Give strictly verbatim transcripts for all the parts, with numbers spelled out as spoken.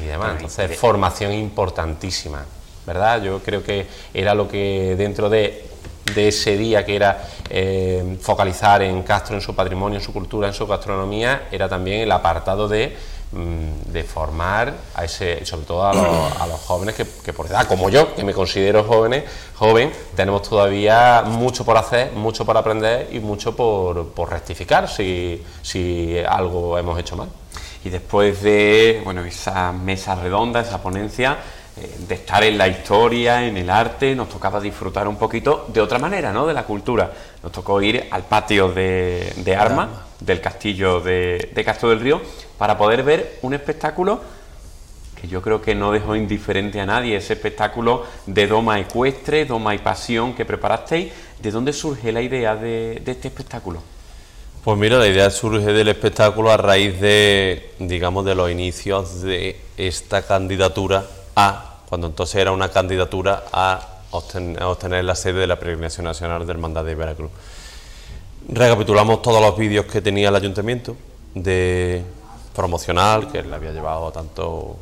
demás. Entonces, formación importantísima, ¿verdad? Yo creo que era lo que dentro de, de ese día, que era eh, focalizar en Castro, en su patrimonio, en su cultura, en su gastronomía, era también el apartado de, mm, de formar a ese, sobre todo a los, a los jóvenes que, que por edad, como yo, que me considero jóvenes, joven, tenemos todavía mucho por hacer, mucho por aprender y mucho por, por rectificar si, si algo hemos hecho mal. Y después de, bueno, esa mesa redonda, esa ponencia, eh, de estar en la historia, en el arte, nos tocaba disfrutar un poquito de otra manera, ¿no?, de la cultura. Nos tocó ir al patio de, de armas del castillo de, de Castro del Río para poder ver un espectáculo que yo creo que no dejó indiferente a nadie, ese espectáculo de doma ecuestre, doma y pasión que preparasteis. ¿De dónde surge la idea de, de este espectáculo? Pues mira, la idea surge del espectáculo a raíz de, digamos, de los inicios de esta candidatura a, cuando entonces era una candidatura a obtener, a obtener la sede de la Peregrinación Nacional de Hermandad de Veracruz. Recapitulamos todos los vídeos que tenía el ayuntamiento de promocional, que le había llevado tanto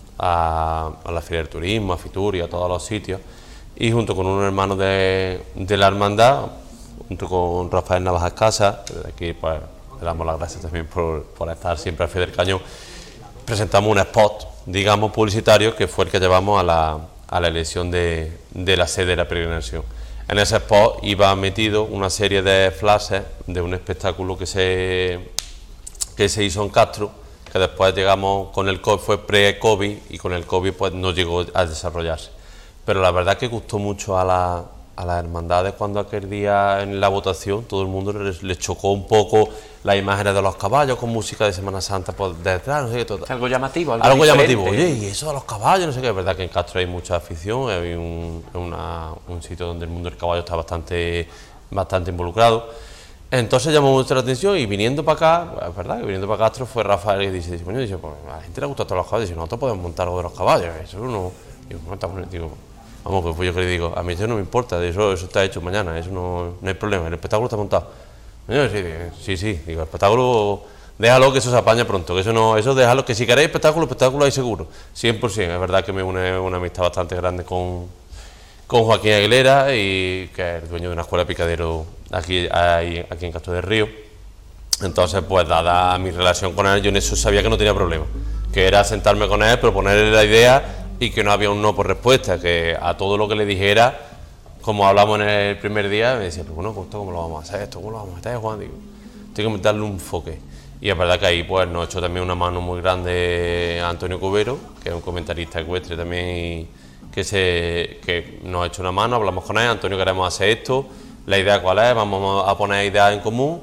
a, a la Feria del Turismo, a Fitur y a todos los sitios, y junto con un hermano de, de la hermandad, junto con Rafael Navajas Casas, desde aquí pues le damos las gracias también por, por estar siempre al pie del cañón, presentamos un spot, digamos, publicitario, que fue el que llevamos a la, a la elección de, de la sede de la peregrinación. En ese spot iba metido una serie de flashes de un espectáculo que se, que se hizo en Castro, que después llegamos con el COVID, fue pre-COVID, y con el COVID pues no llegó a desarrollarse. Pero la verdad que gustó mucho a la a las hermandades cuando aquel día en la votación todo el mundo les, les chocó un poco las imágenes de los caballos con música de Semana Santa por detrás, no sé qué, todo. Algo llamativo, algo, algo llamativo. Oye, y eso de los caballos, no sé qué, es verdad que en Castro hay mucha afición, hay un, una, un sitio donde el mundo del caballo está bastante, bastante involucrado. Entonces llamó mucho la atención y viniendo para acá, es verdad que viniendo para Castro fue Rafael y dice, dice, dice pues a la gente le gusta todos los caballos, dice, nosotros podemos montar algo de los caballos, eso no, digo, no estamos, digo, vamos, pues yo que le digo, a mí eso no me importa, eso, eso está hecho mañana, eso no, no hay problema, el espectáculo está montado. Yo, sí, sí, sí, digo, el espectáculo, déjalo que eso se apaña pronto, que eso no, eso déjalo, que si queréis espectáculo, espectáculo hay seguro, cien por ciento, es verdad que me une una amistad bastante grande con, con Joaquín Aguilera, y que es el dueño de una escuela picadero aquí, aquí en Castro del Río. Entonces, pues dada mi relación con él, yo en eso sabía que no tenía problema, que era sentarme con él, proponerle la idea, y que no había un no por respuesta, que a todo lo que le dijera, como hablamos en el primer día, me decía, pues bueno, pues esto cómo lo vamos a hacer, esto cómo lo vamos a hacer, Juan, digo, tengo que darle un enfoque. Y es verdad que ahí pues nos echó también una mano muy grande a Antonio Cubero, que es un comentarista ecuestre también, y que, se, que nos ha hecho una mano, hablamos con él, Antonio, queremos hacer esto, la idea cuál es, vamos a poner ideas en común,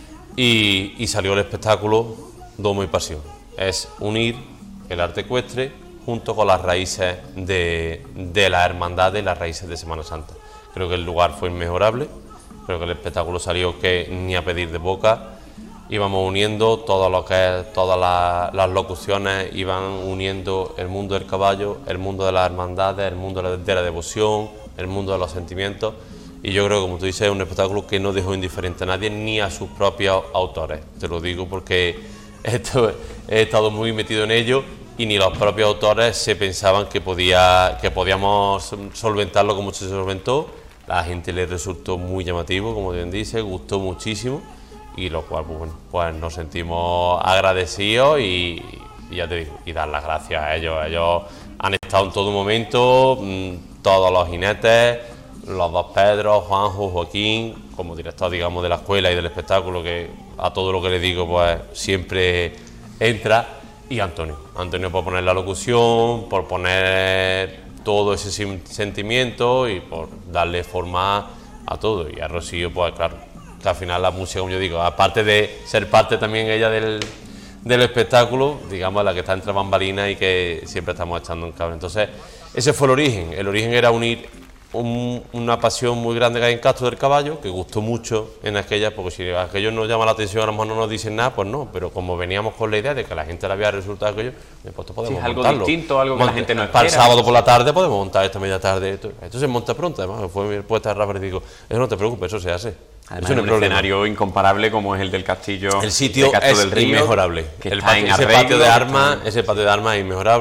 y, y salió el espectáculo Domo y Pasión. Es unir el arte ecuestre junto con las raíces de, de la hermandad y las raíces de Semana Santa. Creo que el lugar fue inmejorable, creo que el espectáculo salió que ni a pedir de boca, íbamos uniendo todo lo que es, todas la, las locuciones iban uniendo el mundo del caballo, el mundo de las hermandades, el mundo de la, de la devoción, el mundo de los sentimientos, y yo creo que, como tú dices, es un espectáculo que no dejó indiferente a nadie, ni a sus propios autores. Te lo digo porque esto, he estado muy metido en ello, y ni los propios autores se pensaban que, podía, que podíamos solventarlo como se solventó. La gente le resultó muy llamativo, como bien dice, gustó muchísimo, y lo cual, pues, bueno, pues nos sentimos agradecidos y, y ya te digo, y dar las gracias a ellos. Ellos han estado en todo momento, todos los jinetes, los dos Pedro, Juanjo, Joaquín, como director, digamos, de la escuela y del espectáculo, que a todo lo que le digo pues siempre entra, y Antonio, Antonio por poner la locución, por poner todo ese sentimiento y por darle forma a todo, y a Rocío pues claro, que al final la música, como yo digo, aparte de ser parte también ella del, del espectáculo, digamos, la que está entre bambalinas y que siempre estamos echando un cable. Entonces ese fue el origen, el origen era unir Un, una pasión muy grande que hay en Castro del Caballo, que gustó mucho en aquella, porque si aquello nos llama la atención, a lo mejor no nos dicen nada, pues no, pero como veníamos con la idea de que la gente le había resultado aquello, pues esto podemos sí, es algo montarlo. distinto, algo que Monte, la gente no espera. Para el sábado por la tarde podemos montar esta media tarde, esto, esto se monta pronto, además, fue mi respuesta a Rafael y digo, eso no te preocupes, eso se hace. Además, es un escenario incomparable como es el del castillo. El sitio de Castro es del Río, inmejorable, que el está patio, en ese arreglo, patio de armas, ese patio de armas es inmejorable.